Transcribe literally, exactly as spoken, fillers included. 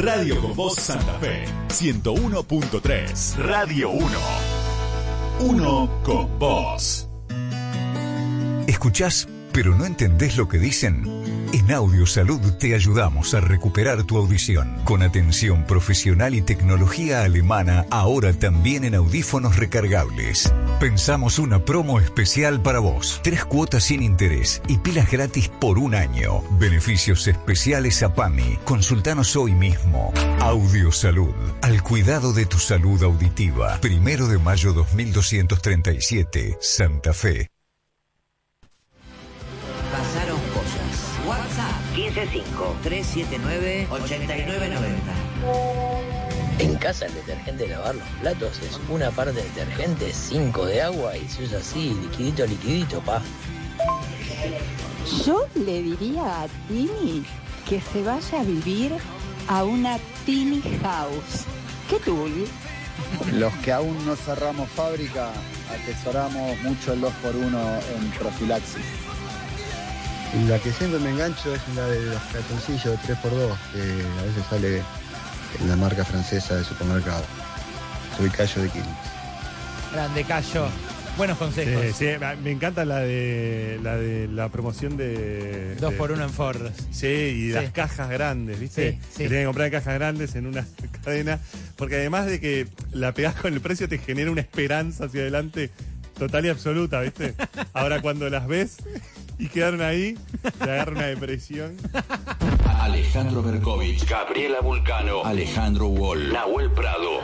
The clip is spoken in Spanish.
Radio con Voz Santa Fe, ciento uno punto tres. Radio uno. Uno con vos. ¿Escuchás, pero no entendés lo que dicen? En Audio Salud te ayudamos a recuperar tu audición con atención profesional y tecnología alemana, ahora también en audífonos recargables. Pensamos una promo especial para vos. Tres cuotas sin interés y pilas gratis por un año. Beneficios especiales a PAMI. Consultanos hoy mismo. Audio Salud. Al cuidado de tu salud auditiva. Primero de mayo dos mil doscientos treinta y siete. Santa Fe. Pasaron cosas. WhatsApp quince cinco tres siete nueve ocho nueve nueve cero. En casa el detergente de lavar los platos es una parte de detergente, cinco de agua y se usa así, liquidito, liquidito, pa. Yo le diría a Tini que se vaya a vivir a una Tiny House. ¿Qué tú? Los que aún no cerramos fábrica, atesoramos mucho el dos por uno en profilaxis. La que siempre me engancho es la de los calzoncillos tres por dos, que a veces sale en la marca francesa de supermercado. Soy Cayo de Quilmes. Grande, Cayo. Buenos consejos. Sí, sí, me encanta la de la de la promoción de... Dos de, por uno en Ford. Sí, y Sí. las cajas grandes, ¿viste? Sí, sí. Que tienen que comprar cajas grandes en una cadena, porque además de que la pegás con el precio te genera una esperanza hacia adelante total y absoluta, ¿viste? Ahora cuando las ves y quedaron ahí, te agarra una depresión. Alejandro Berkovich, Gabriela Vulcano, Alejandro Wall, Nahuel Prado.